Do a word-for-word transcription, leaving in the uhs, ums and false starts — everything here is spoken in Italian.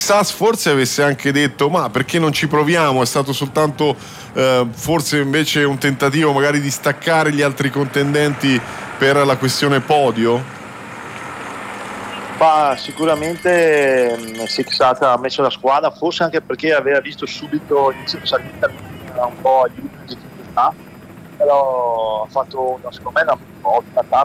Sass forse avesse anche detto ma perché non ci proviamo, è stato soltanto eh, forse invece un tentativo magari di staccare gli altri contendenti per la questione podio? Ma sicuramente Sixat ha messo la squadra, forse anche perché aveva visto subito inizio di salita un po' aiuto di difficoltà, però ha fatto una, secondo me, una ottima tappa.